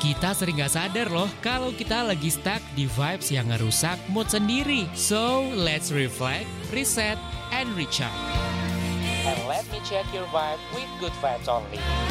Kita sering gak sadar loh kalau kita lagi stuck di vibes yang ngerusak mood sendiri. So, let's reflect, reset, and recharge. And let me check your vibe with good vibes only.